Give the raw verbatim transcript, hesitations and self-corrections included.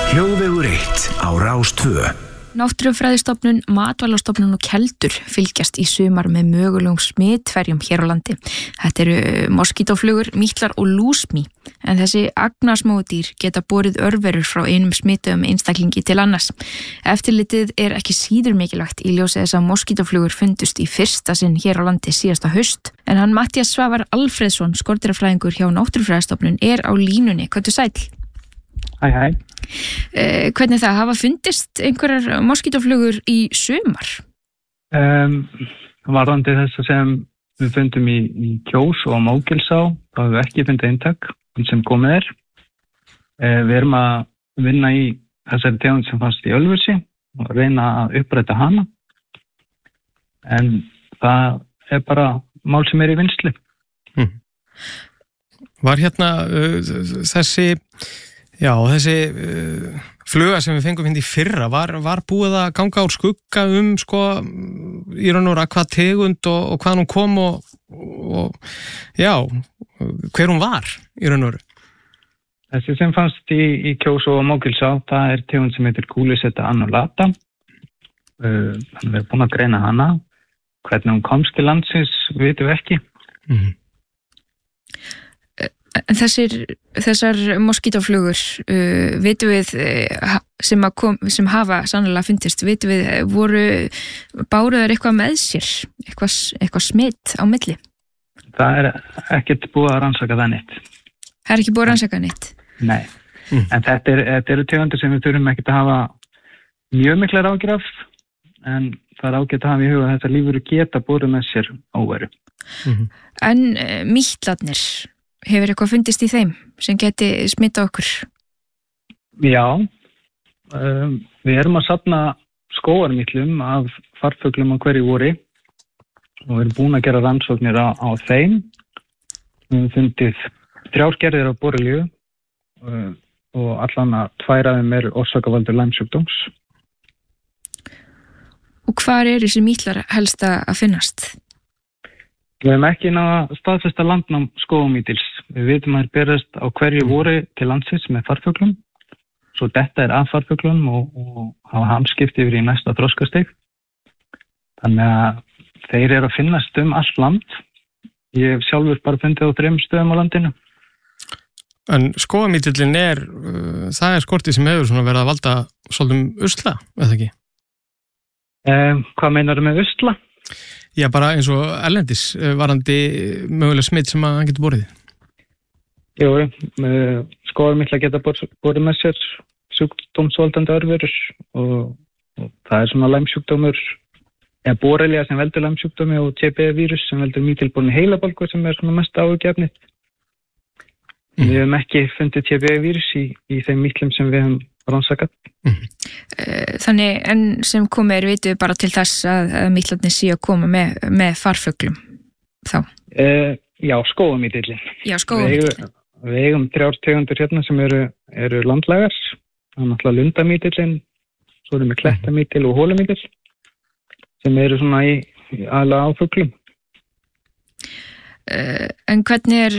Hljóðvegur eitt á Rás tvö. Náttúrufræðistofnun, Matvælastofnun og Keldur fylgjast í sumar með mögulegum smitferjum hér á landi. Þetta eru moskítóflugur, mítlar og lúsmý, en þessi agnarsmódýr geta borið örverur frá einum smituðum einstaklingi til annars. Eftirlitið er ekki síður mikilvægt í ljósi þess að moskítóflugur fundust í fyrsta sinn hér á landi síðasta haust, en hann Matthías Svavar Alfreðsson, skordýrafræðingur hjá Náttúrufræðistofnun, er á línunni. Komdu sæll. Hæ, hæ. Eh, hvernig það hafa fundist einhverjar moskítóflugur í sumar? Um, varðandi þess sem við fundum í, í Kjós og Mógilsá, þá hefur við ekki fundið eintak sem komið er. Uh, við erum að vinna í þessari tegund sem fannst í Ölfusi og reyna að uppræta hana. En það er bara mál sem er í vinnslu. Hmm. Var hérna uh, þessi... Já, þessi uh, fluga sem við fengum hindi í fyrra, var, var búið að ganga úr skugga um sko í raun og raun hvað tegund og, og hvað hún kom og, og já, hver hún var í raun og raun? Þessi sem fannst í, í Kjós og Mógilsá, það er tegund sem heitir Gúlisetta annulata. Uh, við erum búin að greina hana. Hvernig hún komst til landsins, vitum við ekki. Mhm. Þessir, þessar moskítóflugur, uh, vitum við uh, sem, að kom, sem hafa sannlega fundist, vitum við, voru báruðar eitthvað með sér, eitthvað, eitthvað smitt á milli? Það er ekkert búið að rannsaka það neitt. Það er ekki búið að rannsaka neitt? Nei, mm. en þetta, er, þetta eru tegundir sem við þurfum ekkert að hafa mjög miklar ágjur af, en það er ágætt að hafa í huga að þetta lífur geta búið með sér óveru. Mm-hmm. En uh, mítlarnir, hefur eitthvað fundist í þeim sem geti smittað okkur? Já, um, við erum að safna skógarmítlum af farfuglum á hverju vori og við erum búin að gera rannsóknir á, á þeim. Við hefum fundið þrjár gerðir af borrelíu uh, og allan að tvær af þeim eru orsakavaldur Lyme-sjúkdóms. Og hvar er þessi mítlar helst að finnast? Við hefum ekki náða staðfesta landnám skógamítils. Við vitum að það berast á hverju vori til landsins með farfuglum. Svo þetta er af farfuglum og, og hafa hamskipt yfir í næsta þroskastig. Þannig að þeir eru að finnast um allt land. Ég hef sjálfur bara fundið á þrem stöðum á landinu. En skógamítillin er, uh, það er skortið sem hefur svona verið að valda svolítum usla, eða ekki? Um, hvað meinar með usla? Já, bara eins og erlendis varandi mögulega smitt sem að hann getur borið. Jú, skógarmítlar geta borið með sér sjúkdómsvaldandi örverur og, og það er svona Lyme-sjúkdómur, eða borrelia sem veldur Lyme-sjúkdómi og T B vírus sem veldur mítilborni heilabólgu sem er svona mest áhugjefnið. Mm. Við hefum ekki fundið T B vírus í, í þeim mítlum sem við hefum rannsakað. Mm. Þannig, en sem komið er vitum við bara til þess að, að mítlarnir séu að koma með, með farfuglum þá? Uh, já, skógamítillin. Já, skógamítillin. Við, við eigum þrjár tegundir hérna sem eru, eru landlægar. Það er náttúrulega lundamítillin, svo erum við klettamítill og hólumítill sem eru svona í, í aðlega á fuglum. Uh, en hvernig er